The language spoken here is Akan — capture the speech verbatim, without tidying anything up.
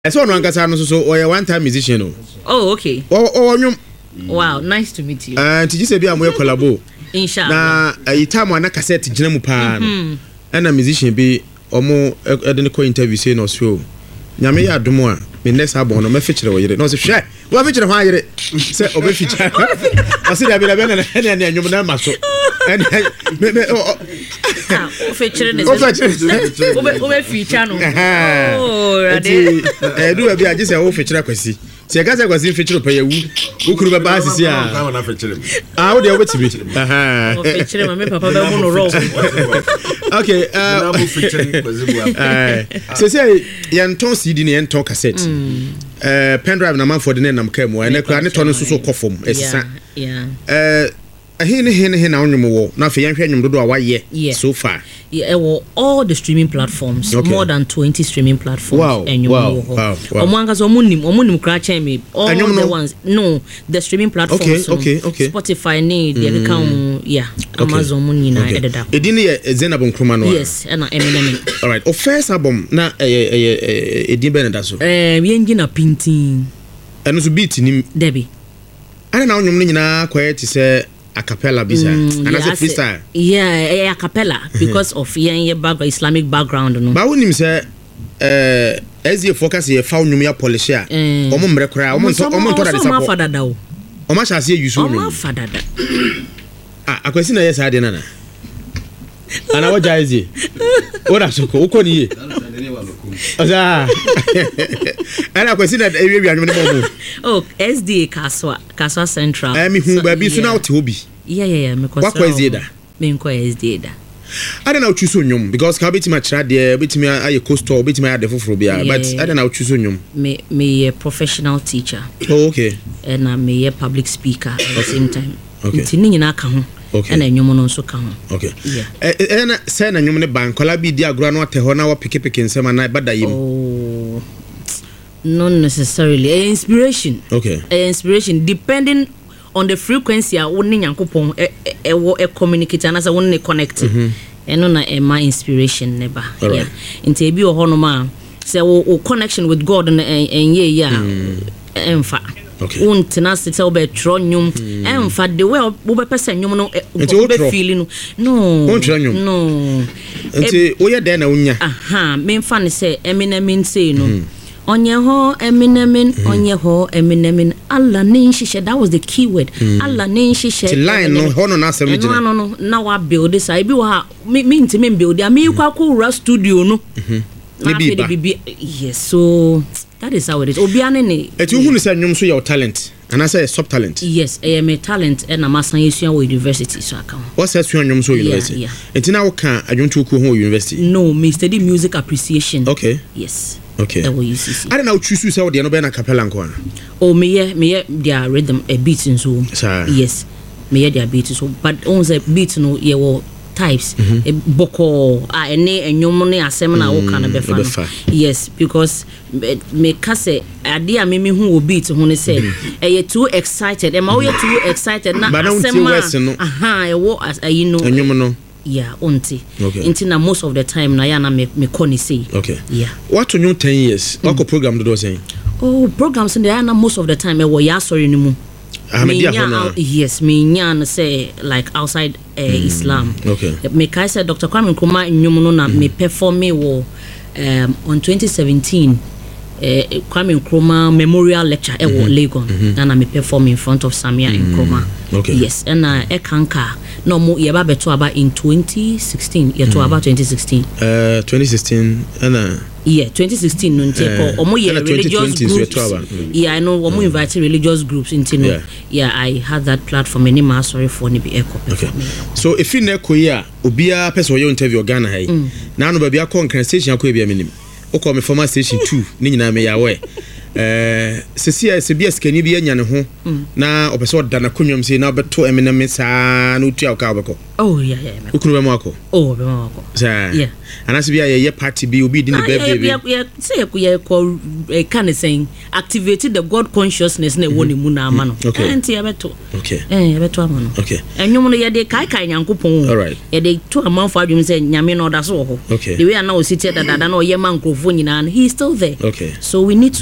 I saw no ankasa no so or one time musician no. Oh, okay. Oh, oh, nyum. Wow, nice to meet you. Uh, did you say be am we collabo? Inshallah. Na e time na cassette gina mu pa no. And a musician be omo e de ko interview say no so. Nyame ya domo a me next album no me feature wo yire. No say hwe. Wo feature ho ayire. Say obe feature. I say da be da be na na na nyum na ma so. And me me oh feature this. Obe obe feature no. Oh, rade. Eh do be a just say wo feature kwasi. Se ka say kwasi feature pa ya wu. Wo kuru ba ba sisi a. Ah, wo de wo tibi. Aha. O feature ma me papa ba mo no roll. Okay, uh so say yan ton C D ne yan ton cassette. Eh pen drive na man for the nam ka mu. Na kura ne ton so so kofom esisa. Yeah. Eh He he he na onwum wo na fe yanhwe nwum dodo a waye so far. Yeah, well, all the streaming platforms, okay. More than twenty streaming platforms. Wow, and wow, wow, wow. Omwanga so munim, omunim kra chen me. All the no. ones, no, the streaming platforms. Okay, so okay, okay. Spotify need, mm. Account, yeah, okay. Amazon muni na ededa. Edini e Zenabon Nkrumah no. Yes, and Eminem. All right. O first album na eh eh edin be na da so. Eh, we engina painting. Eno so beat ni Debbie. Ana na onwum ni nyina quiet say a cappella bisa mm, and as a freestyle. Yeah, a cappella because of your background, Islamic background no. Ba wonim say eh as you focus here found nyum ya polish ya. Omo mbre kra, omo nto omo nto da support. Omo fada da o. Omo sha se use nyum. Omo fada da. Ah, akwesi na yes ade na na. Ana wo jaizi. Ora soko, uko ni ye. Oza. Ana akwesi na ewe wi anyum ne bobo. Oh, S D A Kaswa, Kaswa Central. Eh mi hu ba bi so na oti obi. Yeah, yeah, yeah, me ko. Wa kwesi da. Me ko S D A da. I don't know choose nyum because ka beti ma chira de beti ma aye coastal beti ma ade foforo bia but I don't know choose nyum. Me me a professional teacher. Oh, okay. And I'm a public speaker at the same time. Okay. Ntini nyina ka ho. Okay. And nyum no so ka ho. Okay. Yeah. Eh na say na nyum ne ban kola bi di agro na ote ho na wo peke peke nsema na bada yim. Oh. Not necessarily. A inspiration. Okay. A inspiration depending on the frequency a woni nyankopon e e wo e communicate and as a woni connect. Eno na e my inspiration never. Yeah. Nti e bi o hono ma say wo connection with God and enye ya emfa. Okay. Un tenacity tell be tro nyum emfa the way wo be person nyum no be feeling no. Won tro nyum. No. Nti wo ye den na unya. Aha, me mfa ne say Eminem say no. Onye ho Eminem, onye ho Eminem. Allah ninshishe, that was the key word. Allah ninshishe. The line no ho no na asem no no no na wa build this I bi wa me me ntime build ya me kwa ko ra studio no. Mhm. Yes, so that is how it is. Obiane ne. Eti hu ni say nyum so your talent. And I say sub talent. Yes, I am a talent and I'm asan yesu wo university so aka. What's that nyum so university? Eti na wo kan adwonto ku ho university. No, me study music appreciation. Okay. Yes. Okay. That U C C. I don't know choose you say what the no be na cappella nko ana. Oh me ye me ye their rhythm a beat in so. Yes. Me ye their beat so but on say beat no ye wo types e boko ah ene enyom ne asem na wo kana be fa. Yes, because me ka say ade a me me hu wo beat hu ne say e ye too excited e ma wo ye too excited na asem aha e wo as you know enyom no. Yeah, auntie. Okay. Until now, most of the time, na yana me me koni say. Okay. Yeah. What on you ten years? What mm. program do you say? Oh, programs in the yana most of the time. I was ya sorry ni mu. Yes, me nyan say like outside uh, mm. Islam. Okay. Me kai say Doctor Kwame Nkrumah nyumuno na mm. me perform me wo um on twenty seventeen. Uh, Kwame Nkrumah memorial lecture mm -hmm. e Legon mm -hmm. and I perform in front of Samia mm -hmm. Nkrumah. Okay. Yes, and uh, e kanka no mo ye ba beto aba in twenty sixteen ye to mm. about twenty sixteen. Uh twenty sixteen and uh yeah, twenty sixteen no nte ko omo ye religious groups. Yeah, I know omo mm. invite religious groups into no. Yeah. yeah, I had that platform any ma sorry for ni be echo perform. Okay. So if you ne ko ya obia person yo interview Ghana hai. Mm. Na no ba bia con station ko e bia minim. Oko me former station two ni nyina me yawe eh sesia sebia skani bi anya ne ho na opese oda na konwom sei na obeto Eminem saa na otua ka obeko oh yeah yeah ukunu be mako oh be mako saa yeah anase bia ye party bi obi di ne birthday bi yeah say ye call can saying activate the god consciousness na woni mu na ama no enti ye beto okay eh ye beto ama no okay enwom no ye de kai kai nyankopon all right ye de to amanfo adwum say nyame no da so ho okay the way na o siti dada na o ye man krofo nyina he is still there okay so we need to